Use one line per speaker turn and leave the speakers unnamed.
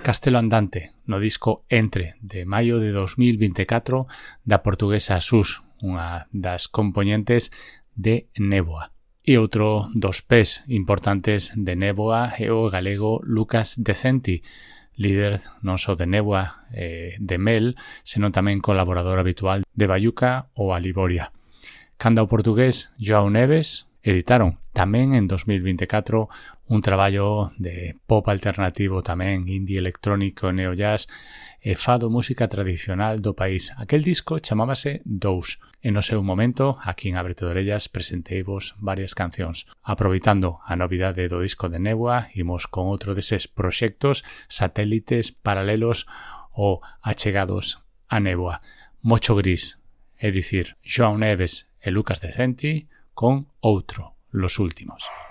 Castelo Andante, no disco Entre, de maio de 2024, da portuguesa Sus, unha das compoñentes de Néboa. E outro dos pés importantes de Néboa é o galego Lucas Decenti, líder non só de Néboa e de Mel, senón tamén colaborador habitual de Bayuca ou Aliboria. Canda o portugués João Neves editaron tamén en 2024 un traballo de pop alternativo tamén, indie electrónico, neojazz e fado música tradicional do país. Aquel disco chamábase Dous e no seu momento, aquí en Ábrete de Orellas, presenteivos varias cancións. Aproveitando a novidade do disco de Néboa, imos con outro deses proxectos satélites paralelos ou achegados a Néboa. Mocho Gris, é dicir, João Neves e Lucas Decenti con outro, Los Últimos.